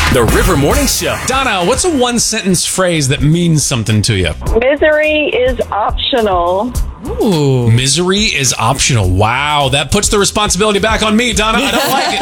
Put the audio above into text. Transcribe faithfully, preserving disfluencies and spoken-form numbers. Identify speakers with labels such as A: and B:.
A: The River Morning Show.
B: Donna, what's a one-sentence phrase that means something to you?
C: Misery is optional.
B: Ooh. Misery is optional. Wow, that puts the responsibility back on me, Donna. I don't like it.